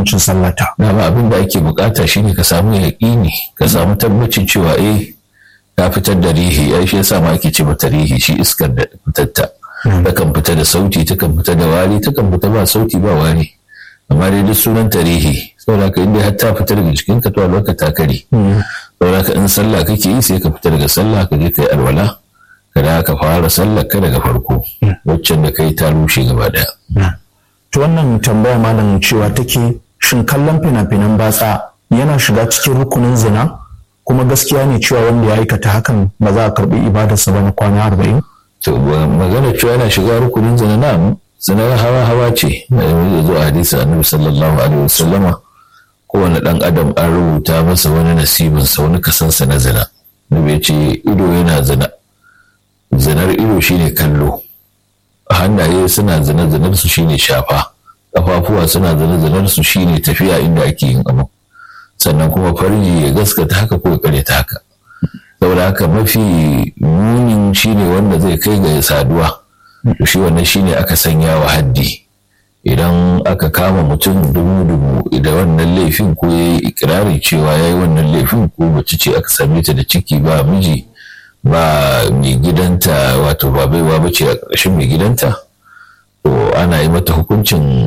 hukuncin sallata. Dama abin da ake bukata shine ka samu yaƙini, ka samu tabbacin cewa ka fitar da rihi, ai shi yasa ma ake ce mata rihi, shi iskar da fitatta takan fita da sauti, takan fita da wari, takan fita ba sauti ba wari, amma dai duk sunan ta rihi. Saboda ka inda har ta fita daga jikin ka to a lokacin ta kare. Saboda ka in sallah kake yi sai ka fita daga sallah ka je kai alwala, kada ka fara sallar ka daga farko waccan da kai ta rushe gaba daya. To wannan tambaya malam cewa take, shin kallon fina-finan batsa yana shiga cikin rukunin zina? Kuma gaskiya ne cewa wanda ya aikata hakan ba za a karbi ibadarsa ba na kwana 40? To magana cewa yana shiga rukunin zina, na zina hawa ce. Yanzu zo a hadisi annabi sallallahu alaihi wasallama, kowane dan adam an rubuta masa wani nasibinsa, wani kasansa na zina. Nabi ya ce ido yana zina, zinar ido shine kallo, hannaye suna zina, zinar su shine shafa, kafafuwa suna zina, zinar su shine tafiya inda ake yin abu, sannan kuma farji ya gaskata haka ko ya karyata haka. Saboda haka mafi munin shine wanda zai kai ga saduwa, to shi wannan shine aka sanya wa haddi. Idan aka kama mutum dubu da wannan laifin, ko ya yi ikirarin cewa ya yi wannan laifin, ko mace ce aka same ta da ciki ba miji ba mai gidanta, wato ba baiwa ba ce a ƙarshen mai gidanta, to ana yi mata hukuncin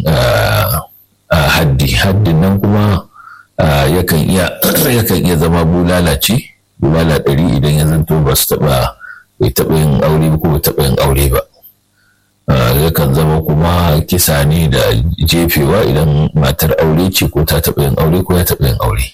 haddin nan kuma yakan iya zama bulala 100 idan ya zanto ba su bai taɓa yin aure ba ko bai taɓa yin aure ba. Yakan zama kuma kisa ne da jefewa idan matar aure ce ko ta taɓa yin aure ko ya taɓa yin aure.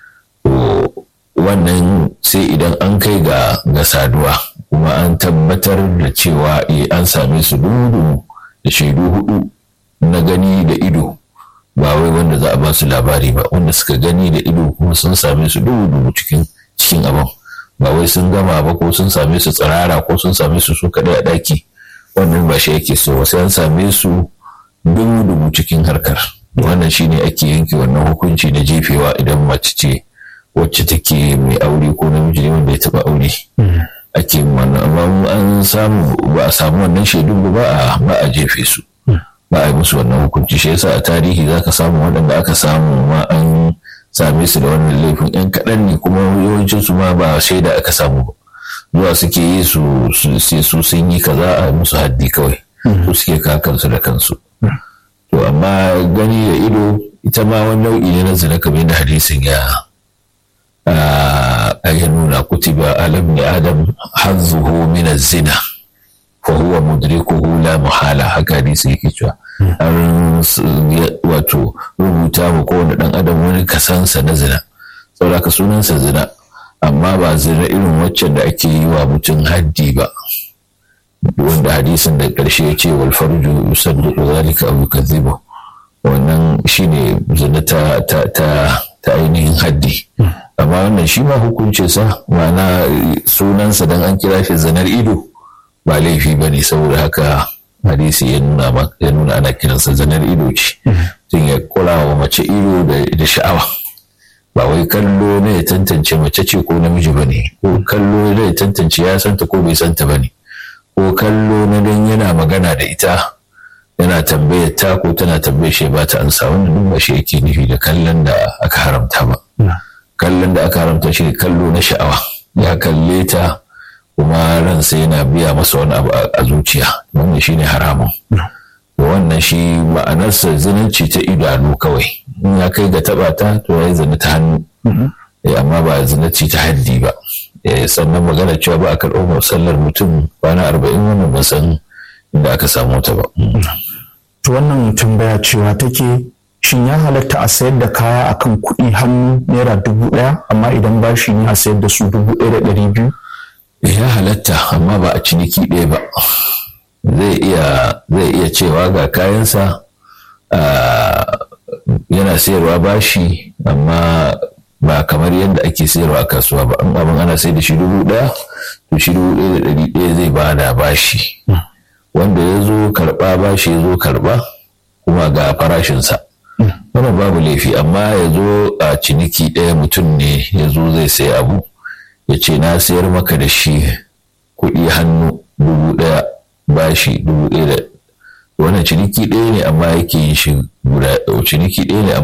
Wannan sai idan an kai ga saduwa, kuma an tabbatar da cewa an same su dudu da shaidu 4 na gani da ido, ba wai wanda za a ba su labari ba, wanda suka gani da ido kuma sun same su dudu cikin abin, ba wai sun gama ba ko sun same su tsirara ko sun same su kaɗai a ɗaki. Wannan ba shi yake so, sai an same su dudu cikin harkar. Wannan shine ake yanke wannan hukunci na jefewa idan mace ce wacce take mai aure ko namiji ne wanda ya taɓa aure. Ake wannan, amma an samu ba a samu wannan shaidun ba a jefe su, ba a yi musu wannan hukunci. Shi yasa a tarihi zaka samu waɗanda aka samu ma an same su da wannan laifin yan kaɗan ne, kuma yawancin su ma ba shaida aka samu ba, zuwa suke yi su sun yi kaza a musu haddi kawai, su suke kakansu da kansu. To amma gani da ido ita ma wani nau'i ne na zina, kamar da hadisin ya nuna, kutiba alam ni adam hazzuhu min az-zina fa huwa mudrikuhu la muhala, haka hadisi yake cewa an wato rubuta mu kowane dan adam wani kasansa na zina, saboda ka sunansa zina, amma ba zina irin waccan da ake yi wa mutum haddi ba, wanda hadisin da ƙarshe ya ce wal farju yusaddiqu zalika aw yukazzibu, wannan shine zina ta ainihin haddi. Amma wannan shi ma hukuncinsa, ma'ana sunansa dan an kira shi zinar ido ba laifi ba ne, saboda haka hadisi ya nuna ana kiransa zinar ido ce. Tun ya kula wa mace ido da sha'awa, ba wai kallo ne ya tantance mace ce ko namiji ba ne, ko kallo ne ya tantance ya santa ko bai santa ba ne, ko kallo na don yana magana da ita yana tambayar ta ko tana tambayar shi ba ta ansa, wanda duk ba shi yake nufi da kallon da aka haramta ba. Kallon da aka haramta shi kallo na sha'awa, ya kalle ta kuma ransa yana biya masa wani abu a zuciya, wannan shine haramun. Wannan shi ma'anarsa zinanci ta idanu kawai, in ya kai ga taba ta to ya zina ta hannu, amma ba zinanci ta haddi ba. Sannan magana cewa ba a karɓar sallar mutum kwana 40, wannan ba san inda aka samu ta ba. To wannan tambaya cewa take, shin ya halatta a sayar da kaya akan kuɗi hannu naira 1000, amma idan bashi ne a sayar da su 1200? Ya halatta, amma ba a ciniki ɗaya ba. Zai iya cewa ga kayansa yana sayarwa bashi, amma ba kamar yadda ake sayarwa a kasuwa ba. An abin ana sayar da shi 1000, to shi 1100 zai bada bashi. Wanda ya zo karɓa bashi ya zo karɓa kuma ga farashinsa, wannan babu laifi. Amma ya zo a ciniki ɗaya, mutum ne ya zo zai sayi abu, ya ce na sayar maka da shi kuɗi hannu 1000, bashi 1000. Wannan ciniki ɗaya ne amma yake yin shi guda, ciniki ɗaya ne